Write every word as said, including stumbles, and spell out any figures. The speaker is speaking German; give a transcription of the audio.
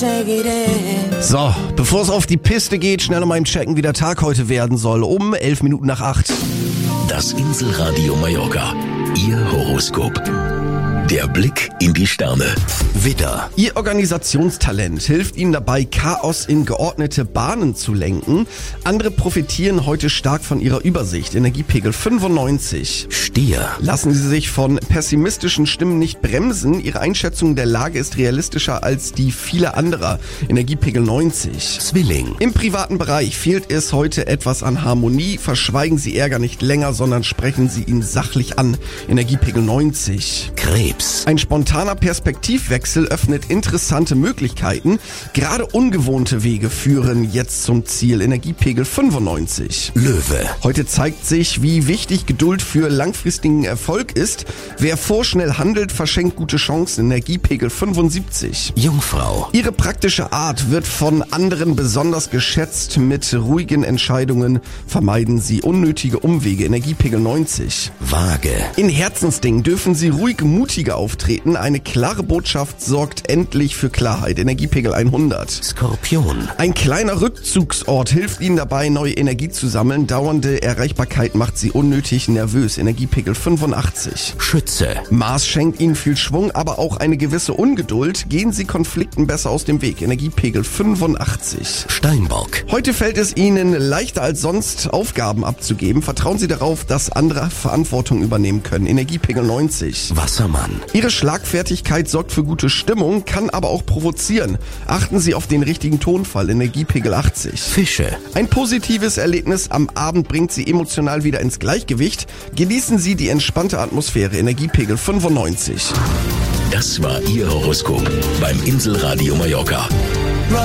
So, bevor es auf die Piste geht, schnell nochmal im Checken, wie der Tag heute werden soll. Um elf Minuten nach acht. Das Inselradio Mallorca. Ihr Horoskop. Der Blick in die Sterne. Widder. Ihr Organisationstalent hilft Ihnen dabei, Chaos in geordnete Bahnen zu lenken. Andere profitieren heute stark von Ihrer Übersicht. Energiepegel fünfundneunzig. Stier. Lassen Sie sich von pessimistischen Stimmen nicht bremsen. Ihre Einschätzung der Lage ist realistischer als die vieler anderer. Energiepegel neunzig. Zwilling. Im privaten Bereich fehlt es heute etwas an Harmonie. Verschweigen Sie Ärger nicht länger, sondern sprechen Sie ihn sachlich an. Energiepegel neunzig. Krebs. Ein spontaner Perspektivwechsel öffnet interessante Möglichkeiten. Gerade ungewohnte Wege führen jetzt zum Ziel. Energiepegel fünfundneunzig. Löwe. Heute zeigt sich, wie wichtig Geduld für langfristigen Erfolg ist. Wer vorschnell handelt, verschenkt gute Chancen. Energiepegel fünfundsiebzig. Jungfrau. Ihre praktische Art wird von anderen besonders geschätzt. Mit ruhigen Entscheidungen vermeiden Sie unnötige Umwege. Energiepegel neunzig. Waage. In Herzensdingen dürfen Sie ruhig mutiger auftreten. Eine klare Botschaft sorgt endlich für Klarheit. Energiepegel hundert. Skorpion. Ein kleiner Rückzugsort hilft Ihnen dabei, neue Energie zu sammeln. Dauernde Erreichbarkeit macht Sie unnötig nervös. Energiepegel fünfundachtzig. Schütze. Mars schenkt Ihnen viel Schwung, aber auch eine gewisse Ungeduld. Gehen Sie Konflikten besser aus dem Weg. Energiepegel fünfundachtzig. Steinbock. Heute fällt es Ihnen leichter als sonst, Aufgaben abzugeben. Vertrauen Sie darauf, dass andere Verantwortung übernehmen können. Energiepegel neunzig. Wassermann. Ihre Schlagfertigkeit sorgt für gute Stimmung, kann aber auch provozieren. Achten Sie auf den richtigen Tonfall. Energiepegel achtzig. Fische. Ein positives Erlebnis am Abend bringt Sie emotional wieder ins Gleichgewicht. Genießen Sie die entspannte Atmosphäre. Energiepegel fünfundneunzig. Das war Ihr Horoskop beim Inselradio Mallorca.